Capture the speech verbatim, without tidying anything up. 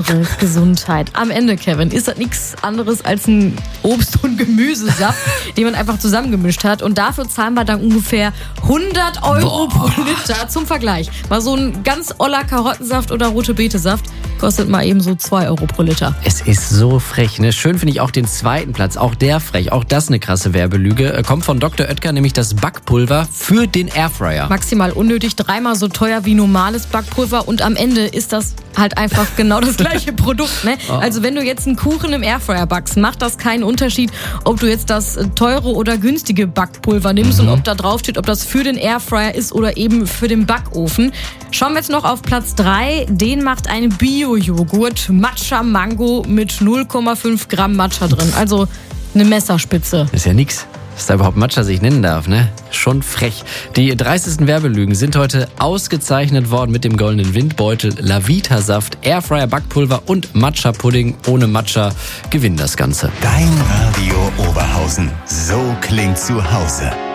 unsere Gesundheit. Am Ende, Kevin, ist das nichts anderes als ein Obst- und Gemüsesaft, den man einfach zusammengemischt hat. Und dafür zahlen wir dann ungefähr hundert Euro Boah. pro Liter. Zum Vergleich. Mal so ein ganz oller Karottensaft oder rote Betesaft kostet mal eben so zwei Euro pro Liter. Es ist so frech, ne? Schön finde ich auch den zweiten Platz. Auch der frech. Auch das eine krasse Werbelüge. Kommt von Doktor Oetker, nämlich das Backpulver für den Airfryer. Maximal unnötig, dreimal so teuer wie normales Backpulver. Und am Ende ist das halt einfach genau das gleiche Produkt, ne? Oh. Also wenn du jetzt einen Kuchen im Airfryer backst, macht das keinen Unterschied, ob du jetzt das teure oder günstige Backpulver nimmst mhm. und ob da drauf steht, ob das für den Airfryer ist oder eben für den Backofen. Schauen wir jetzt noch auf Platz drei. Den macht ein Bio-Joghurt Matcha Mango mit null Komma fünf Gramm Matcha drin. Also eine Messerspitze. Ist ja nix. Dass da überhaupt Matcha sich nennen darf, ne? Schon frech. Die dreißigsten Werbelügen sind heute ausgezeichnet worden mit dem goldenen Windbeutel, Lavita-Saft, Airfryer Backpulver und Matcha-Pudding. Ohne Matcha gewinnen das Ganze. Dein Radio Oberhausen. So klingt zu Hause.